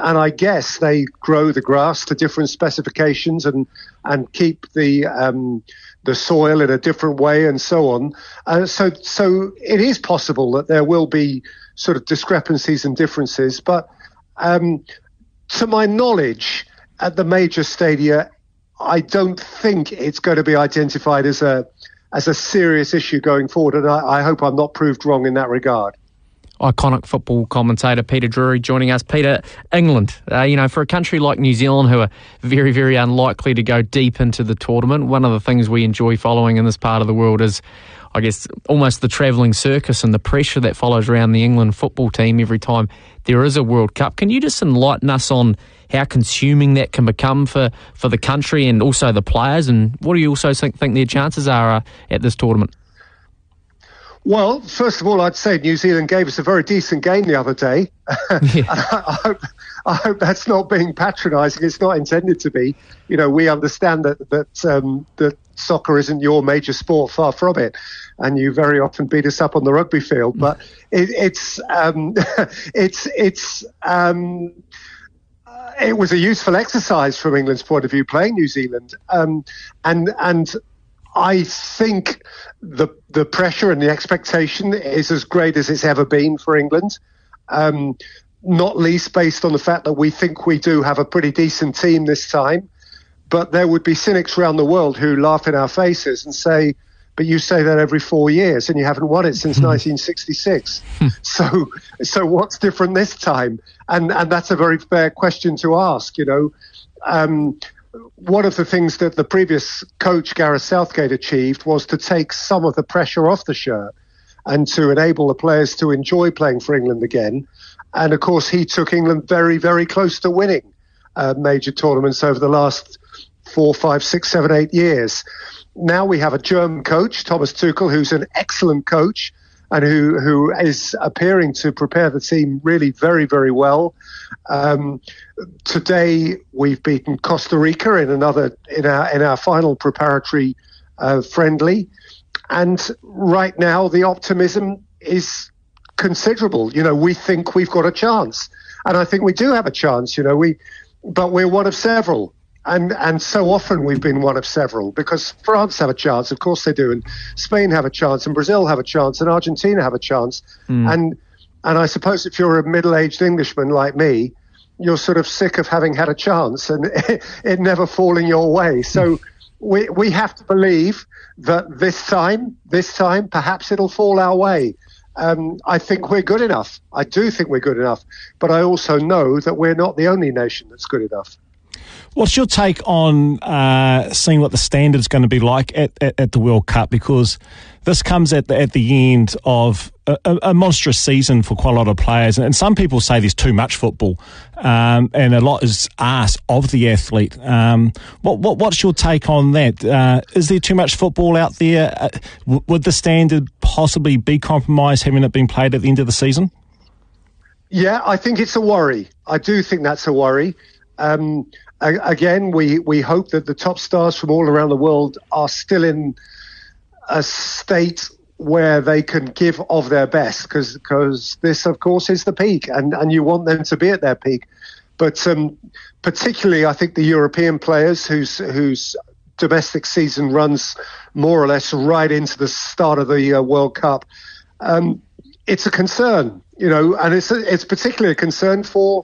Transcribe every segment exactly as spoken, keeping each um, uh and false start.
and I guess they grow the grass to different specifications and and keep the um, the soil in a different way and so on. Uh, so so it is possible that there will be sort of discrepancies and differences, but um, to my knowledge, at the major stadia, I don't think it's going to be identified as a as a serious issue going forward, and I, I hope I'm not proved wrong in that regard. Iconic football commentator Peter Drury joining us. Peter, England, uh, you know, for a country like New Zealand who are very, very unlikely to go deep into the tournament, one of the things we enjoy following in this part of the world is, I guess, almost the travelling circus and the pressure that follows around the England football team every time there is a World Cup. Can you just enlighten us on how consuming that can become for, for the country and also the players, and what do you also think, think their chances are uh, at this tournament? Well, first of all, I'd say New Zealand gave us a very decent game the other day. Yeah. I, I, hope, I hope that's not being patronising. It's not intended to be. You know, we understand that that um, that soccer isn't your major sport, far from it, and you very often beat us up on the rugby field. But it, it's um, it's it's um, it was a useful exercise from England's point of view playing New Zealand, um, and and. I think the the pressure and the expectation is as great as it's ever been for England, um, not least based on the fact that we think we do have a pretty decent team this time. But there would be cynics around the world who laugh in our faces and say, but you say that every four years and you haven't won it since nineteen sixty-six. so so what's different this time? And, and that's a very fair question to ask, you know. Um, One of the things that the previous coach, Gareth Southgate, achieved was to take some of the pressure off the shirt and to enable the players to enjoy playing for England again. And, of course, he took England very, very close to winning uh, major tournaments over the last four, five, six, seven, eight years. Now we have a German coach, Thomas Tuchel, who's an excellent coach and who, who is appearing to prepare the team really very, very well. Um, today we've beaten Costa Rica in another in our in our final preparatory uh, friendly, and right now the optimism is considerable. You know, we think we've got a chance, and I think we do have a chance. You know, we, but we're one of several. And and so often we've been one of several, because France have a chance, of course they do, and Spain have a chance, and Brazil have a chance, and Argentina have a chance. Mm. And and I suppose if you're a middle-aged Englishman like me, you're sort of sick of having had a chance and it, it never falling your way. So we we have to believe that this time, this time, perhaps it'll fall our way. Um, I think we're good enough. I do think we're good enough. But I also know that we're not the only nation that's good enough. What's your take on uh, seeing what the standard's going to be like at, at, at the World Cup? Because this comes at the, at the end of a, a monstrous season for quite a lot of players. And some people say there's too much football, um, and a lot is asked of the athlete. Um, what, what What's your take on that? Uh, is there too much football out there? Uh, w- would the standard possibly be compromised having it been played at the end of the season? Yeah, I think it's a worry. I do think that's a worry. Um, Again, we, we hope that the top stars from all around the world are still in a state where they can give of their best, because because this, of course, is the peak, and, and you want them to be at their peak. But um, particularly, I think the European players whose whose domestic season runs more or less right into the start of the uh, World Cup, um, it's a concern, you know, and it's a, it's particularly a concern for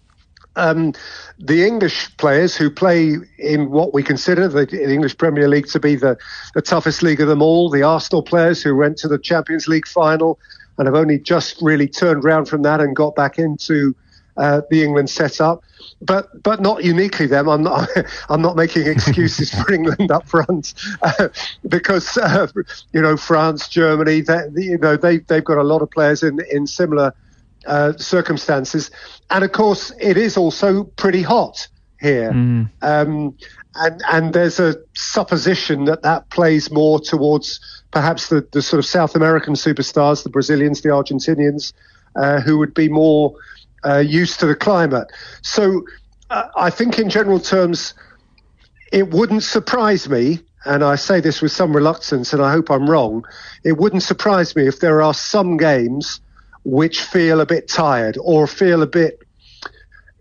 Um, the English players who play in what we consider the, the English Premier League to be the, the toughest league of them all, the Arsenal players who went to the Champions League final and have only just really turned round from that and got back into uh, the England setup. But but not uniquely them. I'm not I'm not making excuses for England up front uh, because uh, you know, France, Germany, they, you know they they've got a lot of players in in similar Uh, circumstances, and of course it is also pretty hot here, mm. um, and and there's a supposition that that plays more towards perhaps the, the sort of South American superstars, the Brazilians, the Argentinians, uh, who would be more uh, used to the climate. So uh, I think in general terms it wouldn't surprise me, and I say this with some reluctance, and I hope I'm wrong, it wouldn't surprise me if there are some games which feel a bit tired or feel a bit